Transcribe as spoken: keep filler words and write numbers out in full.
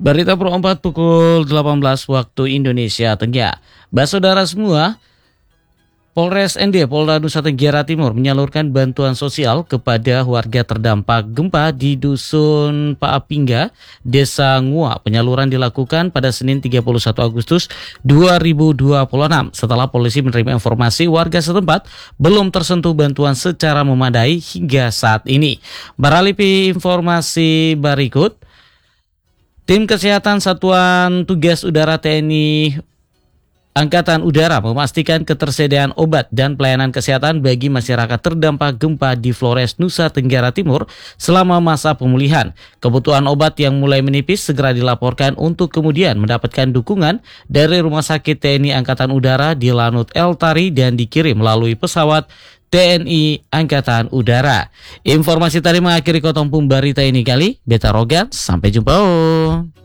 Berita Pro empat pukul delapan belas waktu Indonesia Tengah. Bah saudara semua, Polres N D Polda Nusa Tenggara Timur menyalurkan bantuan sosial kepada warga terdampak gempa di Dusun Paapingga, Desa Ngua. Penyaluran dilakukan pada Senin tiga puluh satu Agustus dua ribu dua puluh enam setelah polisi menerima informasi warga setempat belum tersentuh bantuan secara memadai hingga saat ini. Beralih informasi berikut, tim Kesehatan Satuan Tugas Udara T N I Angkatan Udara memastikan ketersediaan obat dan pelayanan kesehatan bagi masyarakat terdampak gempa di Flores, Nusa Tenggara Timur selama masa pemulihan. Kebutuhan obat yang mulai menipis segera dilaporkan untuk kemudian mendapatkan dukungan dari Rumah Sakit T N I Angkatan Udara di Lanut El Tari dan dikirim melalui pesawat T N I Angkatan Udara. Informasi tadi mengakhiri Kotompung Barita ini kali. Beta Rogan, sampai jumpa.